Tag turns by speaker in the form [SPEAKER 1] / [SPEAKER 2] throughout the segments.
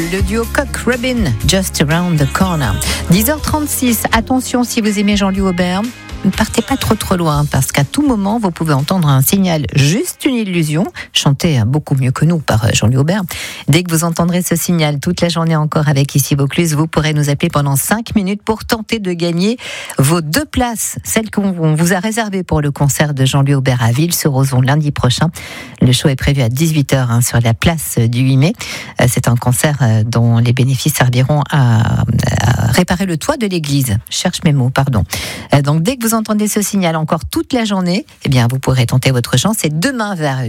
[SPEAKER 1] le duo Cock-Robin, Just Around the Corner. 10h36, attention si vous aimez Jean-Louis Aubert. Ne partez pas trop loin parce qu'à tout moment vous pouvez entendre un signal, juste une illusion, chanté beaucoup mieux que nous par Jean-Louis Aubert. Dès que vous entendrez ce signal toute la journée encore avec Ici Vaucluse, vous pourrez nous appeler pendant 5 minutes pour tenter de gagner vos 2 places, celles qu'on vous a réservées pour le concert de Jean-Louis Aubert à Ville-sur-Ozon lundi prochain. Le show est prévu à 18h sur la place du 8 mai. C'est un concert dont les bénéfices serviront à réparer le toit de l'église. Je cherche mes mots, pardon. Donc dès que vous entendez ce signal encore toute la journée, eh bien vous pourrez tenter votre chance. Et demain vers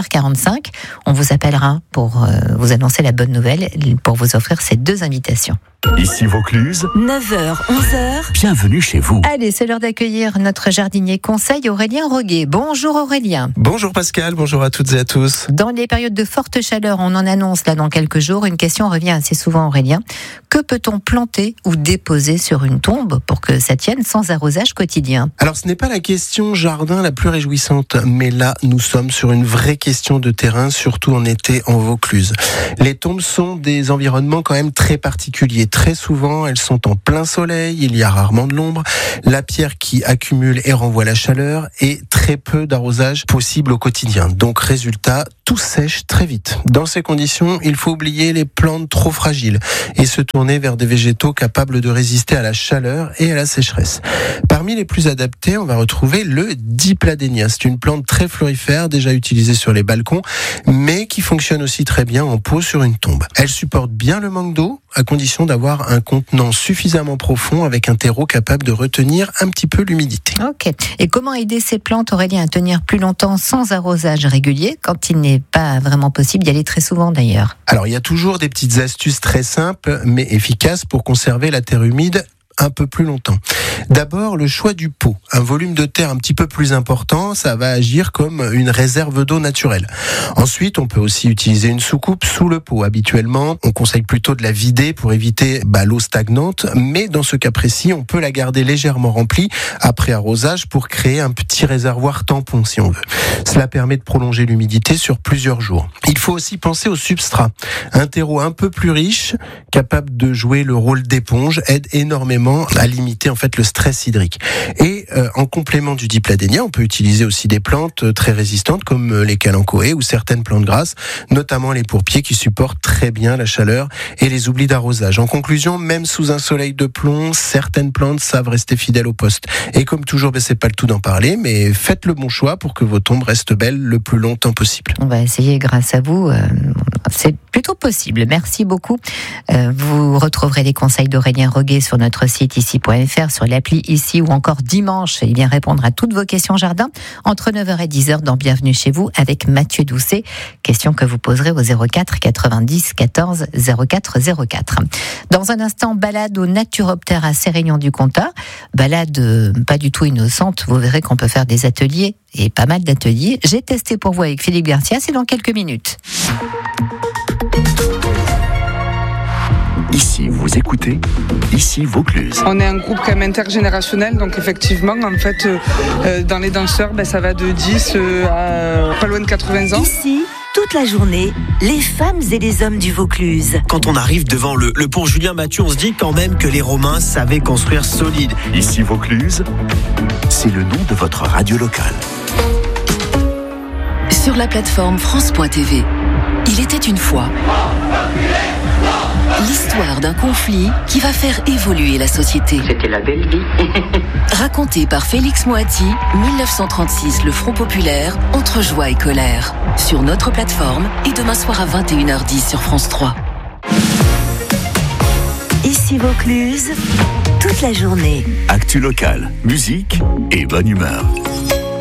[SPEAKER 1] 8h45, on vous appellera pour vous annoncer la bonne nouvelle, pour vous offrir ces 2 invitations.
[SPEAKER 2] Ici Vaucluse,
[SPEAKER 3] 9h, 11h.
[SPEAKER 2] Bienvenue chez vous.
[SPEAKER 1] Allez, c'est l'heure d'accueillir notre jardinier conseil Aurélien Roguet. Bonjour Aurélien.
[SPEAKER 4] Bonjour Pascal, bonjour à toutes et à tous.
[SPEAKER 1] Dans les périodes de forte chaleur, on en annonce là dans quelques jours, une question revient assez souvent Aurélien. Que peut-on planter ou déposer sur une tombe pour que ça tienne sans arrosage quotidien ?
[SPEAKER 4] Alors ce n'est pas la question jardin la plus réjouissante, mais là nous sommes sur une vraie question de terrain, surtout en été en Vaucluse. Les tombes sont des environnements quand même très particuliers. Très souvent, elles sont en plein soleil, il y a rarement de l'ombre, la pierre qui accumule et renvoie la chaleur et très peu d'arrosage possible au quotidien. Donc résultat, tout sèche très vite. Dans ces conditions, il faut oublier les plantes trop fragiles et se tourner vers des végétaux capables de résister à la chaleur et à la sécheresse. Parmi les plus adaptés, on va retrouver le Dipladénia. C'est une plante très florifère, déjà utilisée sur les balcons, mais qui fonctionne aussi très bien en pot sur une tombe. Elle supporte bien le manque d'eau, à condition d'avoir un contenant suffisamment profond avec un terreau capable de retenir un petit peu l'humidité.
[SPEAKER 1] Ok. Et comment aider ces plantes, Aurélien, à tenir plus longtemps sans arrosage régulier, quand il n'est pas vraiment possible d'y aller très souvent d'ailleurs ?
[SPEAKER 4] Alors, il y a toujours des petites astuces très simples, mais efficaces pour conserver la terre humide un peu plus longtemps. D'abord, le choix du pot. Un volume de terre un petit peu plus important, ça va agir comme une réserve d'eau naturelle. Ensuite, on peut aussi utiliser une soucoupe sous le pot. Habituellement, on conseille plutôt de la vider pour éviter l'eau stagnante, mais dans ce cas précis, on peut la garder légèrement remplie après arrosage pour créer un petit réservoir tampon si on veut. Cela permet de prolonger l'humidité sur plusieurs jours. Il faut aussi penser au substrat. Un terreau un peu plus riche, capable de jouer le rôle d'éponge, aide énormément à limiter en fait le stress hydrique. Et en complément du Dipladénia, on peut utiliser aussi des plantes très résistantes comme les calanchoées ou certaines plantes grasses, notamment les pourpiers qui supportent très bien la chaleur et les oublis d'arrosage. En conclusion, même sous un soleil de plomb, certaines plantes savent rester fidèles au poste. Et comme toujours, c'est pas le tout d'en parler, mais faites le bon choix pour que vos tombes restent belles le plus longtemps possible.
[SPEAKER 1] On va essayer grâce à vous. C'est plutôt possible. Merci beaucoup. Vous retrouverez les conseils d'Aurélien Roguet sur notre site ici.fr, sur l'appli Ici, ou encore dimanche. Il vient répondre à toutes vos questions jardin entre 9h et 10h dans Bienvenue chez vous avec Mathieu Doucet. Questions que vous poserez au 04 90 14 04 04. Dans un instant, balade au Naturoptère à Sérignan-du-Comtat. Balade pas du tout innocente. Vous verrez qu'on peut faire des ateliers et pas mal d'ateliers. J'ai testé pour vous avec Philippe Garcia. C'est dans quelques minutes.
[SPEAKER 2] Ici, vous écoutez Ici Vaucluse.
[SPEAKER 5] On est un groupe quand même intergénérationnel, donc effectivement, en fait, dans les danseurs, ça va de 10 à pas loin de 80 ans.
[SPEAKER 3] Ici, toute la journée, les femmes et les hommes du Vaucluse.
[SPEAKER 6] Quand on arrive devant le pont Julien Mathieu, on se dit quand même que les Romains savaient construire solide.
[SPEAKER 2] Ici Vaucluse, c'est le nom de votre radio locale.
[SPEAKER 7] Sur la plateforme France.tv, il était une fois l'histoire d'un conflit qui va faire évoluer la société.
[SPEAKER 8] C'était la belle vie.
[SPEAKER 7] Raconté par Félix Moati, 1936, le Front populaire, entre joie et colère. Sur notre plateforme et demain soir à 21h10 sur France 3.
[SPEAKER 3] Ici Vaucluse, toute la journée.
[SPEAKER 2] Actu locale, musique et bonne humeur.